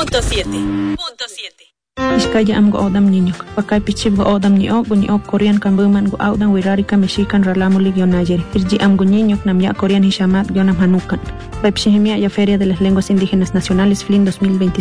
Iskaya am go odam niño. Pakay pichib go odam ni og Korean kambuman go audan wirari ka mexican ralamo ligio nayeri. Irji am go niño nam ya Korean hishamat gionam hanukan. Pepshihimia ya Feria de las Lenguas Indígenas Nacionales FLIN 2025.